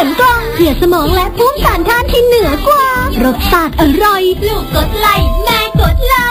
กล่องเผื่อสมองและภูมิต้านทานที่เหนือกว่ารสชาติอร่อยลูกกดไลค์แม่กดไลค์